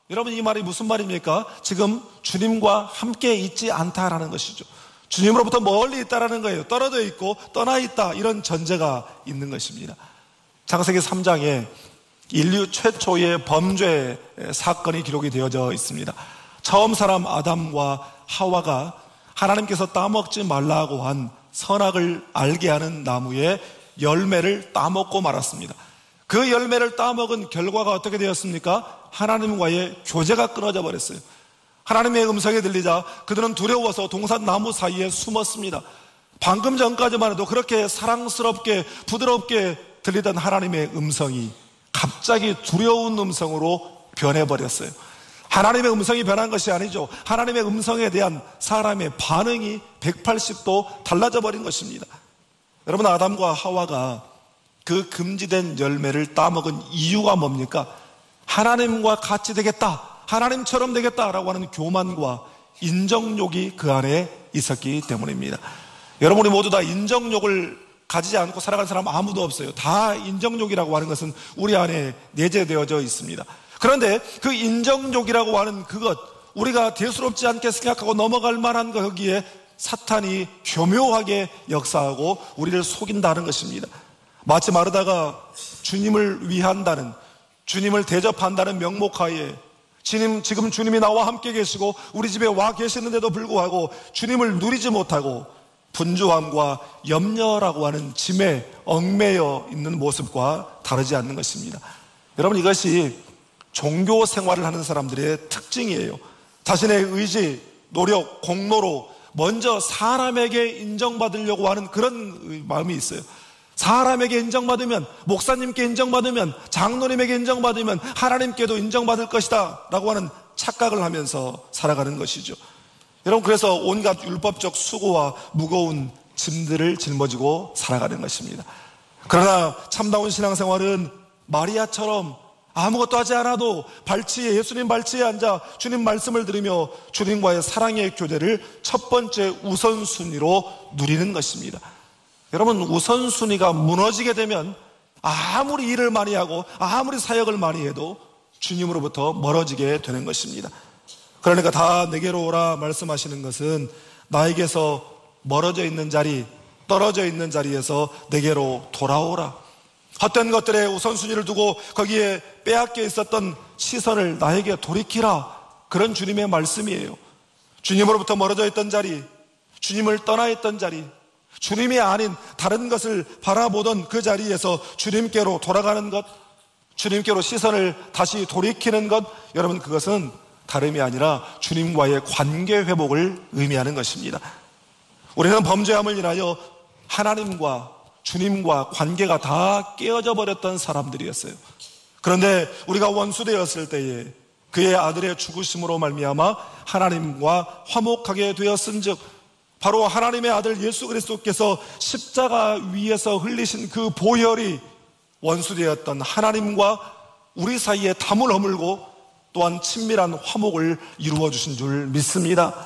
여러분, 이 말이 무슨 말입니까? 지금 주님과 함께 있지 않다라는 것이죠. 주님으로부터 멀리 있다라는 거예요. 떨어져 있고 떠나 있다, 이런 전제가 있는 것입니다. 창세기 3장에 인류 최초의 범죄 사건이 기록이 되어져 있습니다. 처음 사람 아담과 하와가 하나님께서 따먹지 말라고 한 선악을 알게 하는 나무의 열매를 따먹고 말았습니다. 그 열매를 따먹은 결과가 어떻게 되었습니까? 하나님과의 교제가 끊어져 버렸어요. 하나님의 음성이 들리자 그들은 두려워서 동산 나무 사이에 숨었습니다. 방금 전까지만 해도 그렇게 사랑스럽게 부드럽게 들리던 하나님의 음성이 갑자기 두려운 음성으로 변해버렸어요. 하나님의 음성이 변한 것이 아니죠. 하나님의 음성에 대한 사람의 반응이 180도 달라져 버린 것입니다. 여러분, 아담과 하와가 그 금지된 열매를 따먹은 이유가 뭡니까? 하나님과 같이 되겠다, 하나님처럼 되겠다라고 하는 교만과 인정욕이 그 안에 있었기 때문입니다. 여러분, 우리 모두 다 인정욕을 가지지 않고 살아간 사람 아무도 없어요. 다 인정욕이라고 하는 것은 우리 안에 내재되어져 있습니다. 그런데 그 인정욕이라고 하는 그것, 우리가 대수롭지 않게 생각하고 넘어갈 만한 거기에 사탄이 교묘하게 역사하고 우리를 속인다는 것입니다. 마치 마르다가 주님을 위한다는, 주님을 대접한다는 명목하에 지금 주님이 나와 함께 계시고 우리 집에 와 계시는데도 불구하고 주님을 누리지 못하고 분주함과 염려라고 하는 짐에 얽매여 있는 모습과 다르지 않는 것입니다. 여러분, 이것이 종교 생활을 하는 사람들의 특징이에요. 자신의 의지, 노력, 공로로 먼저 사람에게 인정받으려고 하는 그런 마음이 있어요. 사람에게 인정받으면, 목사님께 인정받으면, 장로님에게 인정받으면 하나님께도 인정받을 것이다 라고 하는 착각을 하면서 살아가는 것이죠. 여러분, 그래서 온갖 율법적 수고와 무거운 짐들을 짊어지고 살아가는 것입니다. 그러나 참다운 신앙생활은 마리아처럼 아무것도 하지 않아도 예수님 발치에 앉아 주님 말씀을 들으며 주님과의 사랑의 교제를 첫 번째 우선순위로 누리는 것입니다. 여러분, 우선순위가 무너지게 되면 아무리 일을 많이 하고 아무리 사역을 많이 해도 주님으로부터 멀어지게 되는 것입니다. 그러니까 다 내게로 오라 말씀하시는 것은 나에게서 멀어져 있는 자리, 떨어져 있는 자리에서 내게로 돌아오라. 헛된 것들에 우선순위를 두고 거기에 빼앗겨 있었던 시선을 나에게 돌이키라. 그런 주님의 말씀이에요. 주님으로부터 멀어져 있던 자리, 주님을 떠나 있던 자리, 주님이 아닌 다른 것을 바라보던 그 자리에서 주님께로 돌아가는 것, 주님께로 시선을 다시 돌이키는 것, 여러분, 그것은 다름이 아니라 주님과의 관계 회복을 의미하는 것입니다. 우리는 범죄함을 인하여 하나님과 주님과 관계가 다 깨어져 버렸던 사람들이었어요. 그런데 우리가 원수되었을 때에 그의 아들의 죽으심으로 말미암아 하나님과 화목하게 되었은즉, 바로 하나님의 아들 예수 그리스도께서 십자가 위에서 흘리신 그 보혈이 원수되었던 하나님과 우리 사이에 담을 허물고 또한 친밀한 화목을 이루어 주신 줄 믿습니다.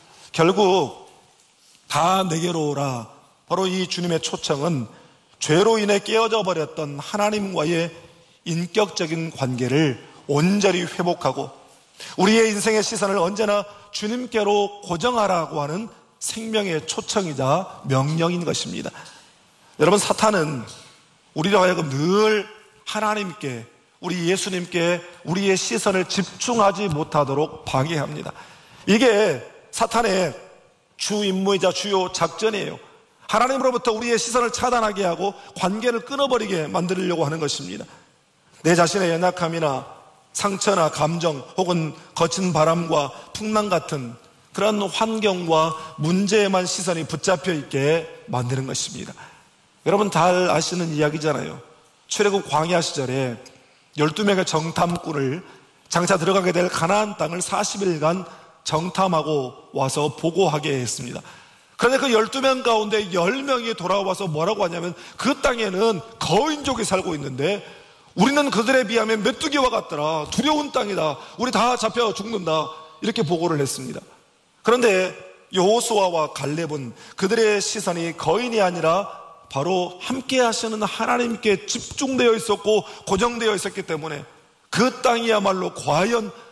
결국 다 내게로 오라, 바로 이 주님의 초청은 죄로 인해 깨어져 버렸던 하나님과의 인격적인 관계를 온전히 회복하고 우리의 인생의 시선을 언제나 주님께로 고정하라고 하는 생명의 초청이자 명령인 것입니다. 여러분, 사탄은 우리로 하여금 늘 하나님께, 우리 예수님께 우리의 시선을 집중하지 못하도록 방해합니다. 이게 사탄의 주 임무이자 주요 작전이에요. 하나님으로부터 우리의 시선을 차단하게 하고 관계를 끊어버리게 만들려고 하는 것입니다. 내 자신의 연약함이나 상처나 감정 혹은 거친 바람과 풍랑 같은 그런 환경과 문제에만 시선이 붙잡혀 있게 만드는 것입니다. 여러분 잘 아시는 이야기잖아요. 출애굽 광야 시절에 12명의 정탐꾼을 장차 들어가게 될 가나안 땅을 40일간 정탐하고 와서 보고하게 했습니다. 그런데 그 12명 가운데 10명이 돌아와서 뭐라고 하냐면, 그 땅에는 거인족이 살고 있는데 우리는 그들에 비하면 메뚜기와 같더라, 두려운 땅이다, 우리 다 잡혀 죽는다, 이렇게 보고를 했습니다. 그런데 여호수아와 갈렙은 그들의 시선이 거인이 아니라 바로 함께 하시는 하나님께 집중되어 있었고 고정되어 있었기 때문에 그 땅이야말로 과연